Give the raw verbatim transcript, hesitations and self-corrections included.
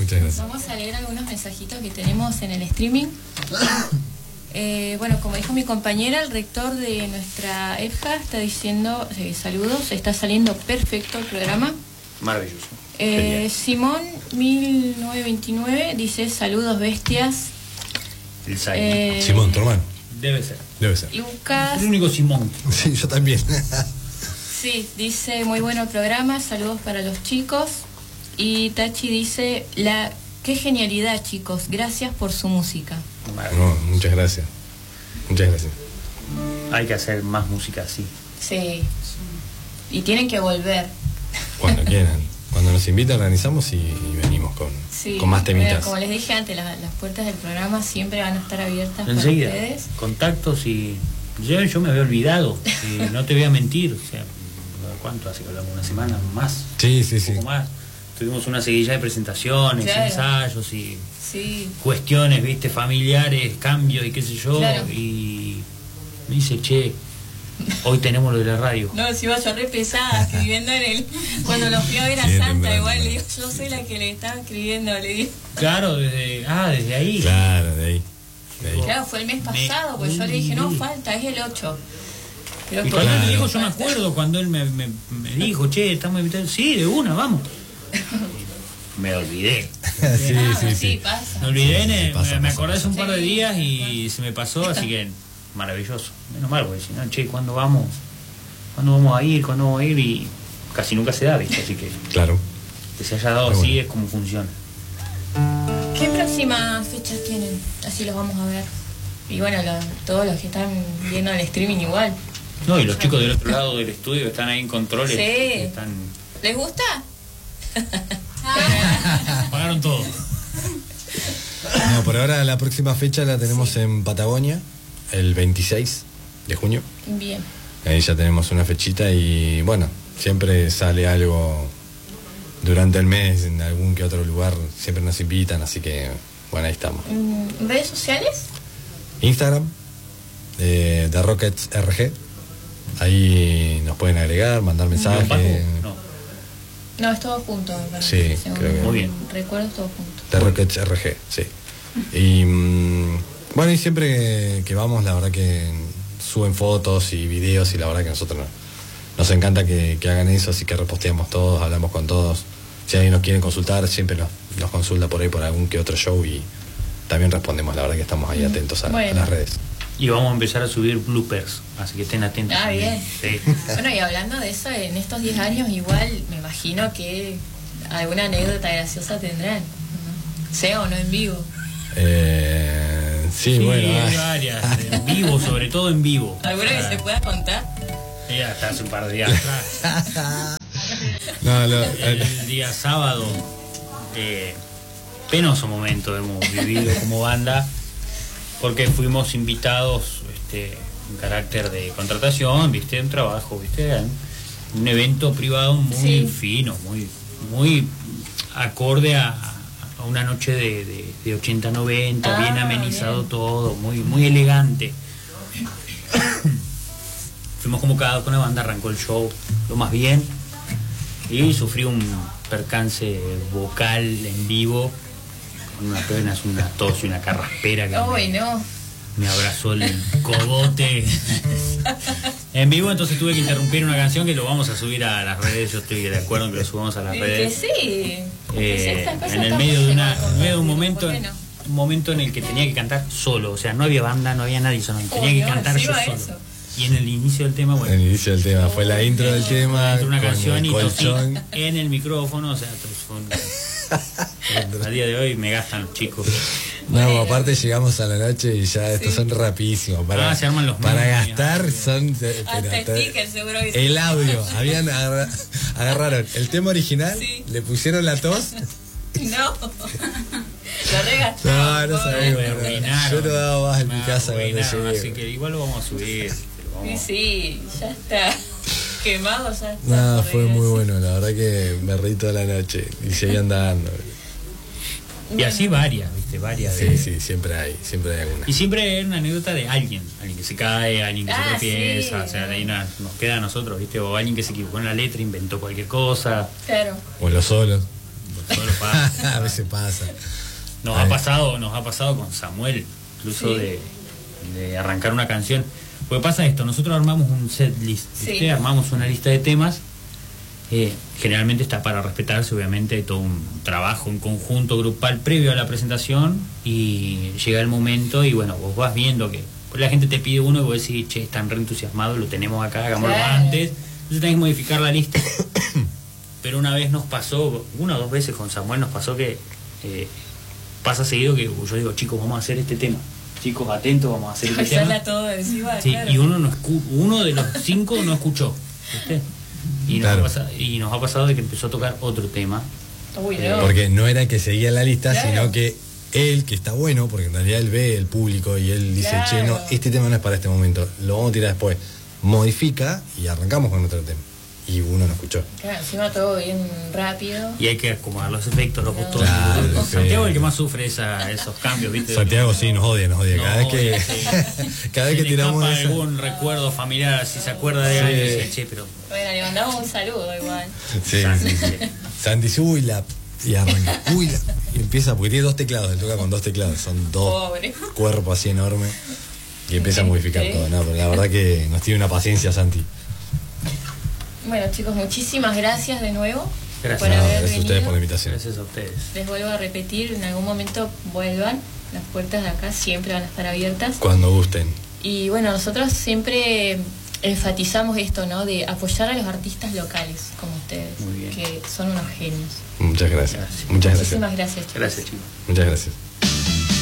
Muchas gracias. Vamos a leer algunos mensajitos que tenemos en el streaming. Eh, bueno, como dijo mi compañera, el rector de nuestra E F J A está diciendo eh, saludos, está saliendo perfecto el programa. Maravilloso. Eh, Simón mil novecientos veintinueve dice saludos bestias. El Eh, Simón, tu hermano. Debe ser. Debe ser. Lucas, El único Simón. Sí, yo también. sí, dice muy bueno el programa, saludos para los chicos. Y Tachi dice, la qué genialidad chicos, gracias por su música. No, muchas gracias. Muchas gracias. Hay que hacer más música así. Sí. Y tienen que volver. Cuando quieran. Cuando nos invitan organizamos y, y venimos con, Sí, con más temitas. pero como les dije antes, la- las puertas del programa siempre van a estar abiertas Enseguida. para ustedes. Contactos y. Yo, yo me había olvidado. Y no te voy a mentir. O sea, ¿cuánto hace que hablamos? ¿Una semana más? Sí, sí, sí. Un poco más. Tuvimos una seguilla de presentaciones, Claro. ensayos y Sí. cuestiones, viste, familiares, cambios y qué sé yo. Claro. Y me dice, che, hoy tenemos lo de la radio. No, si iba yo re pesada escribiendo en el... Cuando lo fui a ver a Sí, Santa, temprano, igual le temprano. digo, yo soy la que le estaba escribiendo, le digo. Claro, desde. Ah, desde ahí. Claro, de ahí. De ahí. Claro, fue el mes Me- pasado, pues yo le dije, no, falta, es el ocho. Pero Y por cuando qué él me Claro. dijo, yo me acuerdo cuando él me, me, me dijo, che, estamos invitados. Sí, de una, vamos. Me olvidé. Sí, Ah, sí, sí, sí. pasa. Me olvidé, Sí, sí, ne- pasa, me, me pasa, acordé hace un pasa. par de días y se me pasó, así que maravilloso. Menos mal, porque si no, che, ¿cuándo vamos? ¿Cuándo vamos a ir? ¿Cuándo vamos a ir? Y casi nunca se da, ¿viste? Así que Claro. que se haya dado Muy así bueno. es como funciona. ¿Qué próximas fechas tienen? Así los vamos a ver. Y bueno, lo- todos los que están viendo el streaming igual. No, y los chicos del otro lado del estudio que están ahí en controles. Sí. que Están, ¿Les gusta? pagaron todo. No, por ahora la próxima fecha la tenemos en Patagonia, el veintiséis de junio. Bien. Ahí ya tenemos una fechita y bueno, siempre sale algo durante el mes en algún que otro lugar, siempre nos invitan, así que bueno, ahí estamos. Mm, ¿Redes sociales? Instagram, eh, The Rockets R G, ahí nos pueden agregar, mandar mensajes. No. No, es todo junto, me parece. Sí, Según creo que- Muy bien. Recuerdo, es todo junto. The Rockets R G, sí. Y mm, bueno, y siempre que, que vamos, la verdad que suben fotos y videos y la verdad que a nosotros nos, nos encanta que, que hagan eso, así que reposteamos todos, hablamos con todos. Si alguien nos quiere consultar, siempre nos, nos consulta por ahí por algún que otro show y también respondemos, la verdad que estamos ahí atentos a, Bueno. a las redes. Y vamos a empezar a subir bloopers, así que estén atentos. Ah, bien. Sí. Bueno, y hablando de eso, en estos diez años igual me imagino que alguna anécdota graciosa tendrán. ¿No? Sea o no en vivo. Eh, sí, Sí, bueno. hay ah. varias, en vivo, sobre todo en vivo. ¿Alguna que se pueda contar? Sí, hasta hace un par de días atrás. No, lo- El día sábado, eh, penoso momento hemos vivido como banda, porque fuimos invitados este, en carácter de contratación, viste, un trabajo, viste, un evento privado muy Sí. fino, muy, muy acorde a, a una noche de, de, de ochenta noventa, Ah, bien amenizado bien. todo, muy, muy elegante. Fuimos convocados con la banda, arrancó el show lo más bien y sufrí un percance vocal en vivo con una apenas una tos y una carraspera que Uy, me, no. me abrazó el cogote en vivo, entonces tuve que interrumpir una canción que lo vamos a subir a las redes. Yo estoy de acuerdo en que lo subamos a las Y que redes. sí. Eh, Que sí, estas cosas en el están medio de una buenas, en medio de un ¿por momento qué no? un momento en el que tenía que cantar solo, o sea, no había banda, no había nadie sonando, tenía Uy, que no, cantar yo encima solo. eso. Y en el inicio del tema, bueno, El inicio del tema, fue la intro del tema, entró una con canción el y tosí colchón. en el micrófono, o sea, fue un- a día de hoy me gastan los chicos. No, Bueno. aparte llegamos a la noche y ya estos Sí. son rapidísimos. Para, Ah, se arman los para memes, gastar ah, son... eh, Hasta pero- stickers seguro que sí. el audio, habían agarra- agarraron el tema original, Sí. le pusieron la tos. No. Lo regaste. No, no sabés, Me bueno, arruinaron. yo no daba más en mi Me casa cuando arruinaron, llegué. así que igual lo vamos a subir. Lo Sí, vamos- sí, ya está. Quemado ya está. No, por fue muy desgracia. bueno, la verdad que me reí toda la noche y seguían dando. Y así varias, viste, varias. Sí, de- sí, siempre hay, siempre hay alguna. Y siempre es una anécdota de alguien, alguien que se cae, alguien que Ah, se tropieza, sí. o sea, de ahí na- nos queda a nosotros, viste, o alguien que se equivocó en la letra, inventó cualquier cosa. Claro. O los solos. solo pasa. A veces pasa. Nos Ay. ha pasado, nos ha pasado con Samuel, incluso Sí. de, de arrancar una canción. Porque pasa esto, nosotros armamos un set list, Sí. ¿viste? Armamos una lista de temas. Eh, generalmente está para respetarse, obviamente, todo un trabajo en conjunto grupal previo a la presentación, y llega el momento y bueno, vos vas viendo que pues la gente te pide uno y vos decís, che, están re entusiasmados, lo tenemos acá, hagámoslo Claro. antes. Entonces tenés que modificar la lista. Pero una vez nos pasó, una o dos veces con Samuel nos pasó que eh, pasa seguido que yo digo, chicos, vamos a hacer este tema. Chicos, atentos, vamos a hacer este tema. Sala todo encima, Sí, claro. y uno no escu- uno de los cinco no escuchó, ¿viste? Y nos, Claro. ha pasado, y nos ha pasado de que empezó a tocar otro tema. Uy, Eh, no. Porque no era que seguía la lista, Claro. sino que él, que está bueno, porque en realidad él ve el público y él dice, Claro. che, no, este tema no es para este momento, lo vamos a tirar después. Modifica y arrancamos con otro tema. Y uno no escuchó. Claro, encima todo bien rápido. Y hay que acomodar los efectos, los botones. Claro, Santiago es el sí. que más sufre esa, esos cambios, ¿viste? Santiago sí nos odia, nos odia. No, Cada vez que, sí. cada vez Se que le tiramos escapa esa- algún recuerdo familiar, si se acuerda de Sí. algo, dice, che, pero... Bueno, le mandamos un saludo igual. Sí, sí, sí. Santi dice, uy, la... Y arranca, uy, la... Y empieza, porque tiene dos teclados, él toca con dos teclados, son dos Pobre. cuerpos así enormes. Y empieza a modificar Sí. todo, ¿no? Pero la verdad que nos tiene una paciencia, Santi. Bueno, chicos, muchísimas gracias de nuevo Gracias. por No, haber gracias a ustedes venido. por la invitación. Gracias a ustedes. Les vuelvo a repetir, en algún momento vuelvan. Las puertas de acá siempre van a estar abiertas. Cuando gusten. Y bueno, nosotros siempre enfatizamos esto, ¿no? De apoyar a los artistas locales como ustedes, Muy bien. que son unos genios. Muchas gracias. Gracias. Muchas gracias. Muchísimas gracias, chicos. Gracias, chicos. Muchas gracias.